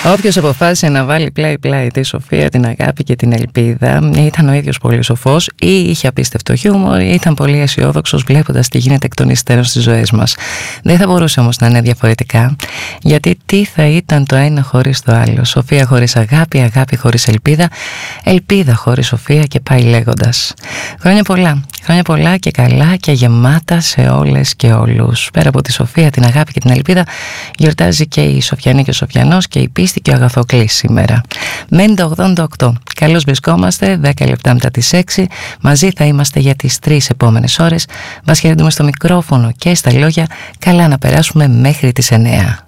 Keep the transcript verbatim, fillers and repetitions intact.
Όποιος αποφάσισε να βάλει πλάι-πλάι τη Σοφία, την αγάπη και την ελπίδα, ήταν ο ίδιος πολύ σοφός, ή είχε απίστευτο χιούμορ, ή ήταν πολύ αισιόδοξος βλέποντας τι γίνεται εκ των υστέρων στις ζωές μας. Δεν θα μπορούσε όμως να είναι διαφορετικά, γιατί τι θα ήταν το ένα χωρίς το άλλο? Σοφία χωρίς αγάπη, αγάπη χωρίς ελπίδα, ελπίδα χωρίς Σοφία, και πάει λέγοντας. Χρόνια πολλά, χρόνια πολλά και καλά και γεμάτα σε όλες και όλους. Πέρα από τη Σοφία, την αγάπη και την ελπίδα, γιορτάζει και η Σοφιανή και ο Σοφιανός και η πίστη και ο Αγαθοκλής σήμερα. μέντα ογδόντα οκτώ. Καλώς βρισκόμαστε, δέκα λεπτά μετά τις έξι. Μαζί θα είμαστε για τις τρεις επόμενες ώρες. Μας χαιρετούμε στο μικρόφωνο και στα λόγια. Καλά να περάσουμε μέχρι τις εννέα.